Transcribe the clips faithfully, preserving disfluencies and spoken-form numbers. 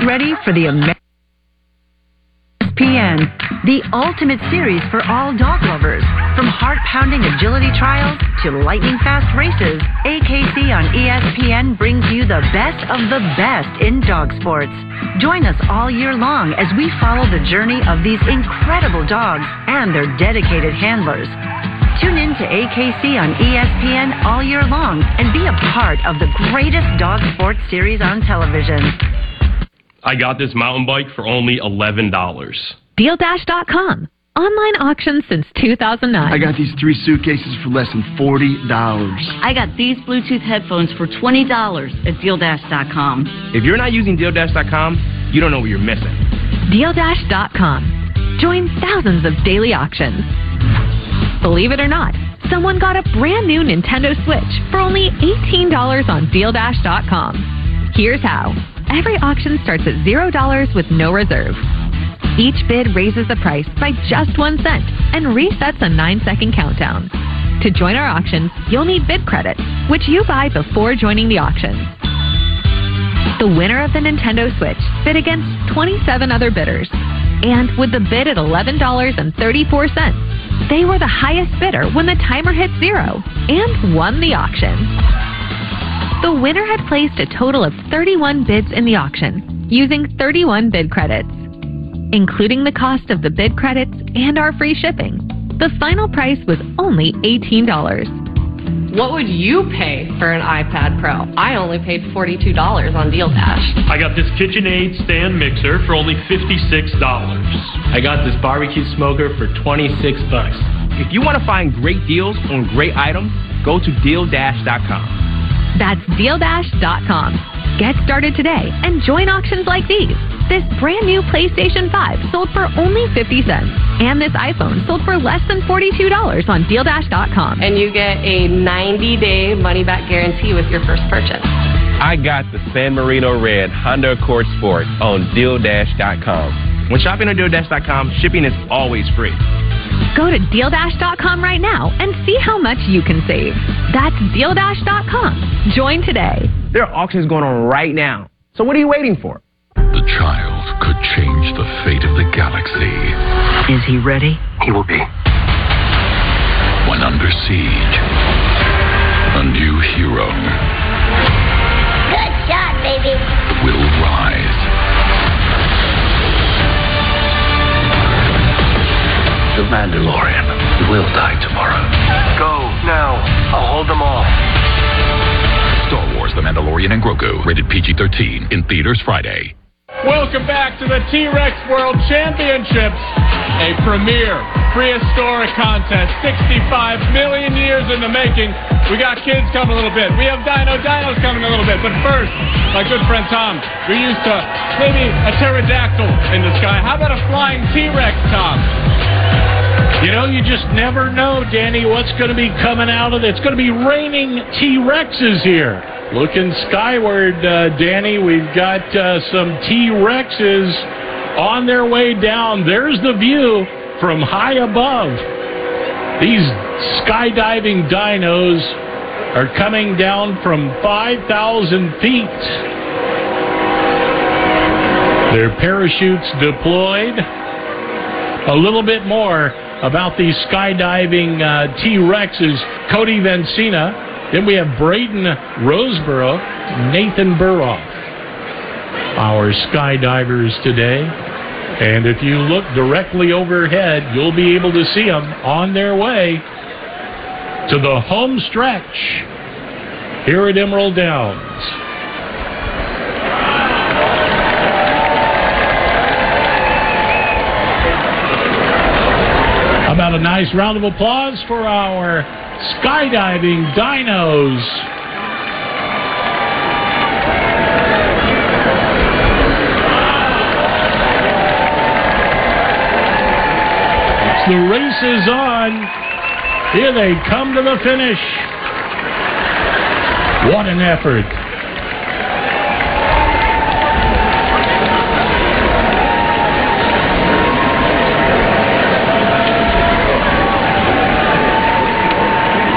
ready for the American E S P N, the ultimate series for all dog lovers. From heart-pounding agility trials to lightning-fast races, A K C on E S P N brings you the best of the best in dog sports. Join us all year long as we follow the journey of these incredible dogs and their dedicated handlers. Tune in to A K C on E S P N all year long and be a part of the greatest dog sports series on television. I got this mountain bike for only eleven dollars. Deal Dash dot com. Online auction since two thousand nine. I got these three suitcases for less than forty dollars. I got these Bluetooth headphones for twenty dollars at Deal Dash dot com. If you're not using Deal Dash dot com, you don't know what you're missing. Deal Dash dot com. Join thousands of daily auctions. Believe it or not, someone got a brand new Nintendo Switch for only eighteen dollars on Deal Dash dot com. Here's how. Every auction starts at zero dollars with no reserve. Each bid raises the price by just one cent and resets a nine-second countdown. To join our auctions, you'll need bid credits, which you buy before joining the auction. The winner of the Nintendo Switch bid against twenty-seven other bidders. And with the bid at eleven dollars and thirty-four cents, they were the highest bidder when the timer hit zero and won the auction. The winner had placed a total of thirty-one bids in the auction, using thirty-one bid credits. Including the cost of the bid credits and our free shipping, the final price was only eighteen dollars. What would you pay for an iPad Pro? I only paid forty-two dollars on Deal Dash. I got this KitchenAid stand mixer for only fifty-six dollars. I got this barbecue smoker for twenty-six bucks. If you want to find great deals on great items, go to Deal Dash dot com. That's Deal Dash dot com. Get started today and join auctions like these. This brand new PlayStation five sold for only fifty cents. And this iPhone sold for less than forty-two dollars on Deal Dash dot com. And you get a ninety-day money-back guarantee with your first purchase. I got the San Marino Red Honda Accord Sport on Deal Dash dot com. When shopping on Deal Dash dot com, shipping is always free. Go to Deal Dash dot com right now and see how much you can save. That's Deal Dash dot com. Join today. There are auctions going on right now. So what are you waiting for? The child could change the fate of the galaxy. Is he ready? He will be. When under siege, a new hero Good shot, baby. will rise. The Mandalorian will die tomorrow. Go, now. I'll hold them off. Star Wars The Mandalorian and Grogu, rated P G thirteen, in theaters Friday. Welcome back to the T-Rex World Championships, a premier prehistoric contest, sixty-five million years in the making. We got kids coming a little bit. We have Dino Dinos coming a little bit. But first, my good friend Tom, we're used to maybe a pterodactyl in the sky. How about a flying T-Rex, Tom? You know, you just never know, Danny, what's going to be coming out of it. It's going to be raining T-Rexes here. Looking skyward, uh, Danny, we've got uh, some T-Rexes on their way down. There's the view from high above. These skydiving dinos are coming down from five thousand feet. Their parachutes deployed. A little bit more about these skydiving uh, T-Rexes. Cody Vencina. Then we have Braden Roseborough, Nathan Burroff, our skydivers today. And if you look directly overhead, you'll be able to see them on their way to the home stretch here at Emerald Downs. How about a nice round of applause for our skydiving dinos. The race is on. Here they come to the finish. What an effort.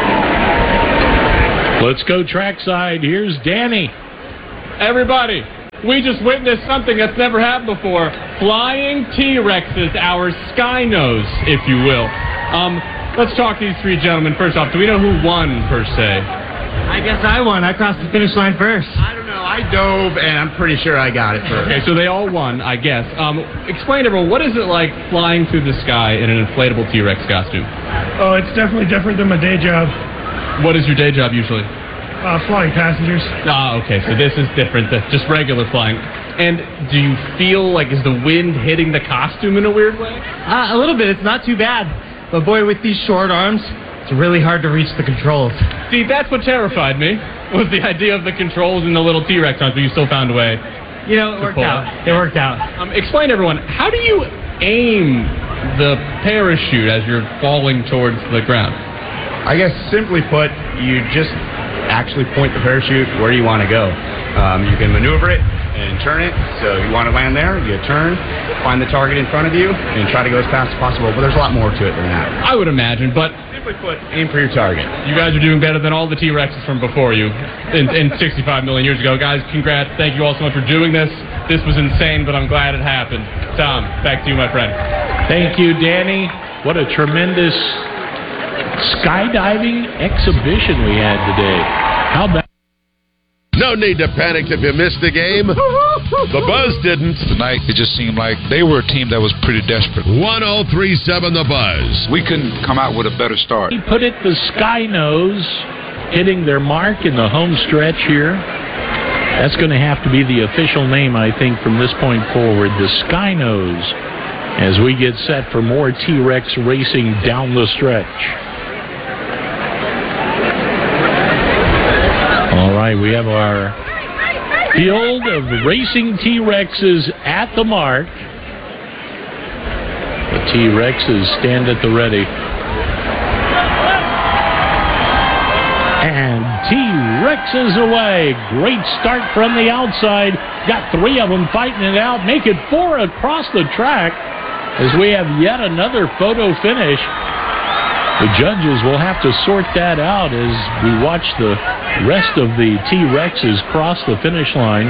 Let's go trackside. Here's Danny. Everybody, We just witnessed something that's never happened before. Flying T-Rexes, our Skynos, if you will. Um, let's talk to these three gentlemen. First off, do we know who won, per se? I guess I won. I crossed the finish line first. I don't know. I dove, and I'm pretty sure I got it first. Okay, so they all won, I guess. Um, explain to everyone, what is it like flying through the sky in an inflatable T-Rex costume? Oh, it's definitely different than my day job. What is your day job usually? Uh, flying passengers. Ah, okay, so this is different than just regular flying. And do you feel like, is the wind hitting the costume in a weird way? Uh, a little bit. It's not too bad. But boy, with these short arms, it's really hard to reach the controls. See, that's what terrified me, was the idea of the controls in the little T-Rex arms, but you still found a way. You know, it worked out. It worked out. Um, explain to everyone, how do you aim the parachute as you're falling towards the ground? I guess, simply put, you just actually point the parachute where you want to go. Um, you can maneuver it and turn it. So you want to land there, you turn, find the target in front of you, and try to go as fast as possible. But there's a lot more to it than that. I would imagine, but simply put, aim for your target. You guys are doing better than all the T-Rexes from before you in, in sixty-five million years ago. Guys, congrats. Thank you all so much for doing this. This was insane, but I'm glad it happened. Tom, back to you, my friend. Thank you, Danny. What a tremendous skydiving exhibition we had today. How about... No need to panic if you missed the game. The Buzz didn't. Tonight, it just seemed like they were a team that was pretty desperate. one oh three point seven The Buzz. We couldn't come out with a better start. He put it the Skynos, hitting their mark in the home stretch here. That's going to have to be the official name, I think, from this point forward. The Skynos, as we get set for more T-Rex racing down the stretch. All right, we have our field of racing T-Rexes at the mark. The T-Rexes stand at the ready. And T-Rexes away. Great start from the outside. Got three of them fighting it out. Make it four across the track as we have yet another photo finish. The judges will have to sort that out as we watch the rest of the T-Rexes cross the finish line.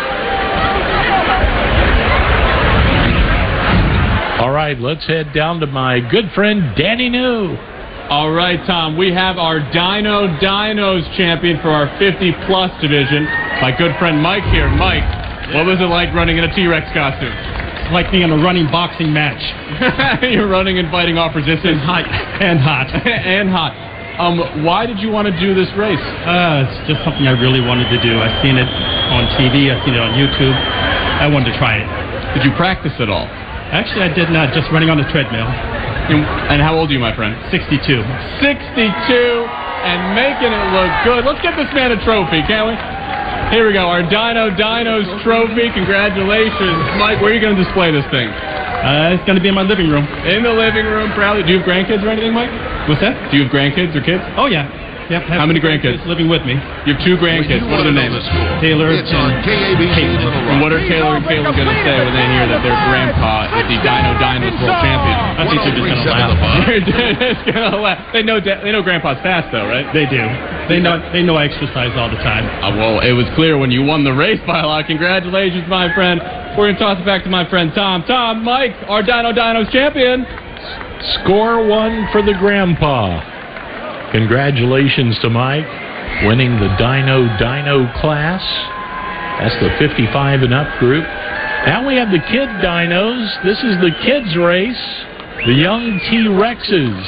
All right, let's head down to my good friend Danny New. All right, Tom, we have our Dino Dinos champion for our fifty plus division. My good friend Mike here. Mike, what was it like running in a T-Rex costume? It's like being in a running boxing match. You're running and fighting off resistance. And hot. And hot. and hot. Um, why did you want to do this race? Uh, it's just something I really wanted to do. I've seen it on T V. I've seen it on YouTube. I wanted to try it. Did you practice at all? Actually, I did not. Just running on the treadmill. And how old are you, my friend? sixty-two. sixty-two, and making it look good. Let's get this man a trophy, can't we? Here we go, our Dino Dinos trophy. Congratulations. Mike, where are you going to display this thing? Uh, it's going to be in my living room. In the living room, proudly. Do you have grandkids or anything, Mike? What's that? Do you have grandkids or kids? Oh, yeah. Yep, how many grandkids? Living with me. You have two grandkids. What are their names? Taylor it's on K A B C Little Rock. And what are Taylor and Caleb going to say when they hear that their grandpa is the Dino Dinos world champion? I think they're just going to laugh. They're just going to laugh. They know, they know grandpa's fast, though, right? They do. They know They know I exercise all the time. Uh, well, it was clear when you won the race by a lot. Congratulations, my friend. We're going to toss it back to my friend Tom. Tom, Mike, our Dino Dinos champion. Score one for the grandpa. Congratulations to Mike, winning the Dino Dino class. That's the fifty-five and up group. Now we have the kid dinos. This is the kids race, the young T-Rexes.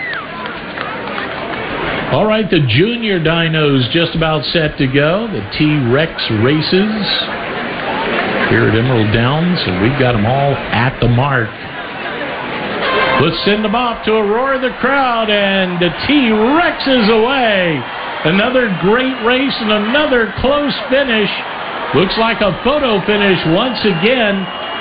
All right, the junior dinos just about set to go. The T-Rex races here at Emerald Downs, and we've got them all at the mark. Let's send them off to a roar of the crowd, and the T-Rex is away. Another great race and another close finish. Looks like a photo finish once again.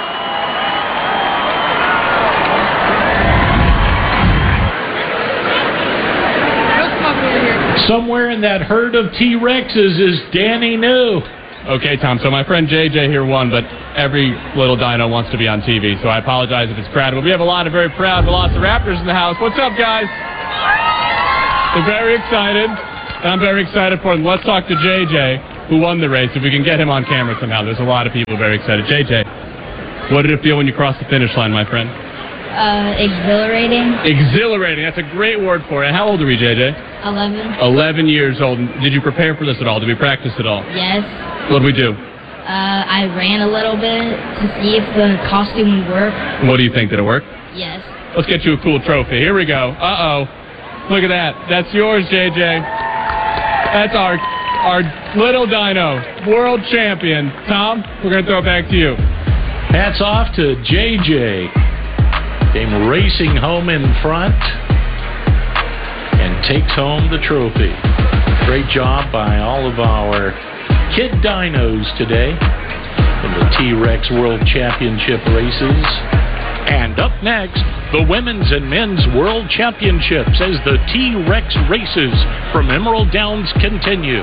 Somewhere in that herd of T-Rexes is Danny New. Okay, Tom, so my friend J J here won, but every little dino wants to be on T V, so I apologize if it's crowded. But we have a lot of very proud Velociraptors in the house. What's up, guys? They're very excited, and I'm very excited for them. Let's talk to J J. who won the race. If we can get him on camera somehow, there's a lot of people very excited. J J, what did it feel when you crossed the finish line, my friend? Uh, exhilarating. Exhilarating. That's a great word for it. How old are we, J J? Eleven. Eleven years old. Did you prepare for this at all? Did we practice at all? Yes. What did we do? Uh, I ran a little bit to see if the costume would work. What do you think? Did it work? Yes. Let's get you a cool trophy. Here we go. Uh-oh. Look at that. That's yours, J J. That's our our little dino, world champion. Tom, we're going to throw it back to you. Hats off to J J. Came racing home in front and takes home the trophy. Great job by all of our kid dinos today in the T-Rex World Championship races. And up next, the Women's and Men's World Championships as the T-Rex races from Emerald Downs continue.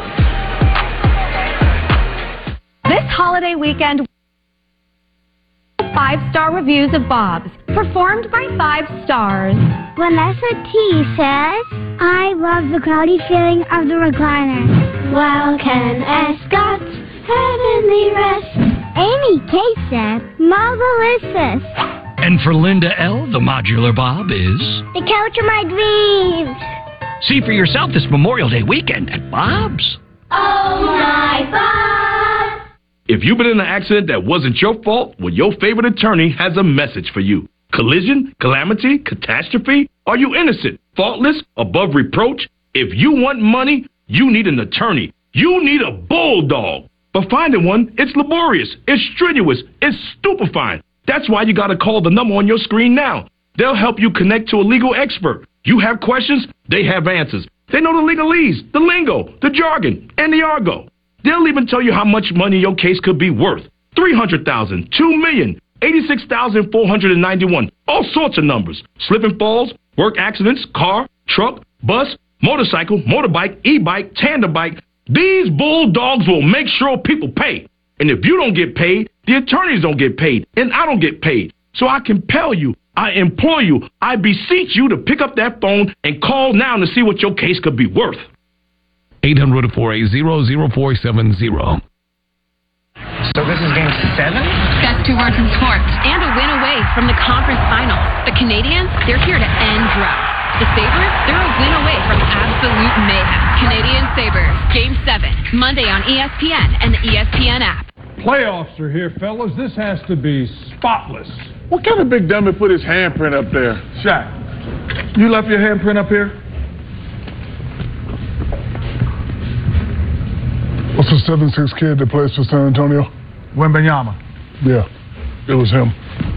This holiday weekend, five-star reviews of Bob's, performed by five stars. Vanessa T says, I love the cloudy feeling of the recliner. While Ken Escott's heavenly rest. Amy K said, marvelous. And for Linda L., the modular Bob is... the couch of my dreams. See for yourself this Memorial Day weekend at Bob's. Oh, my Bob! If you've been in an accident that wasn't your fault, well, your favorite attorney has a message for you. Collision, calamity, catastrophe? Are you innocent, faultless, above reproach? If you want money, you need an attorney. You need a bulldog. But finding one, it's laborious, it's strenuous, it's stupefying. That's why you got to call the number on your screen now. They'll help you connect to a legal expert. You have questions, they have answers. They know the legalese, the lingo, the jargon, and the argot. They'll even tell you how much money your case could be worth. three hundred thousand dollars, two million dollars, eighty-six thousand four hundred ninety-one. All sorts of numbers. Slip and falls, work accidents, car, truck, bus, motorcycle, motorbike, e-bike, tandem bike. These bulldogs will make sure people pay. And if you don't get paid, the attorneys don't get paid, and I don't get paid. So I compel you, I implore you, I beseech you to pick up that phone and call now to see what your case could be worth. eight hundred, four eight zero, zero four seven zero. So this is game seven? Best two words in sports. And a win away from the conference finals. The Canadians, they're here to end droughts. The Sabres, they're a win away from absolute mayhem. Canadian Sabres, game seven, Monday on E S P N and the E S P N app. Playoffs are here, fellas. This has to be spotless. What kind of big dummy put his handprint up there? Shaq, you left your handprint up here? What's the seven six kid that plays for San Antonio? Wembanyama. Yeah, it was him.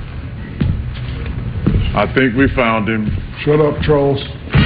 I think we found him. Shut up, trolls.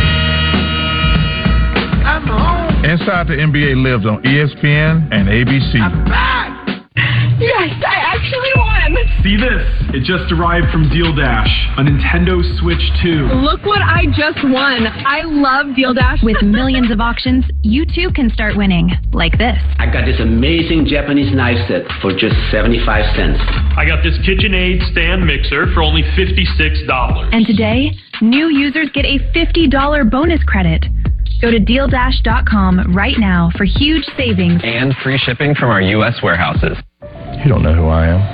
I'm home. Inside the N B A lives on E S P N and A B C. I'm back. Yes, I actually won. See this? It just arrived from Deal Dash, a Nintendo Switch two. Look what I just won. I love Deal Dash. With millions of auctions, you too can start winning, like this. I got this amazing Japanese knife set for just seventy-five cents. I got this KitchenAid stand mixer for only fifty-six dollars. And today, new users get a fifty dollars bonus credit. Go to deal dash dot com right now for huge savings. And free shipping from our U S warehouses. You don't know who I am.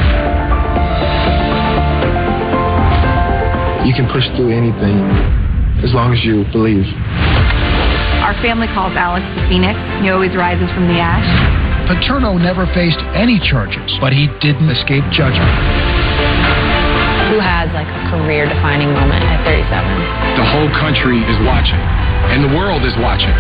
You can push through anything as long as you believe. Our family calls Alex the Phoenix. He always rises from the ash. Paterno never faced any charges, but he didn't escape judgment. Who has like a career-defining moment at thirty-seven? The whole country is watching, and the world is watching.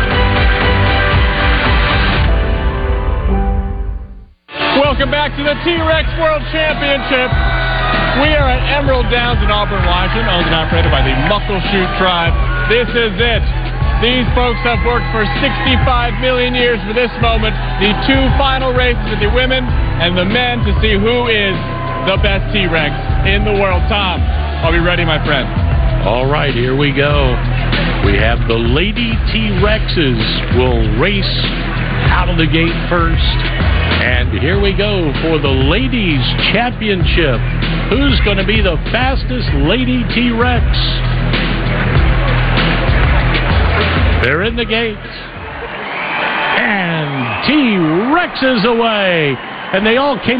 Welcome back to the T-Rex World Championship. We are at Emerald Downs in Auburn, Washington, owned and operated by the Muckleshoot Tribe. This is it. These folks have worked for sixty-five million years for this moment. The two final races of the women and the men to see who is the best T-Rex in the world. Tom, are we ready, my friend? All right, here we go. We have the Lady T-Rexes will race out of the gate first. And here we go for the Ladies Championship. Who's going to be the fastest Lady T-Rex? They're in the gate. And T-Rexes away. And they all came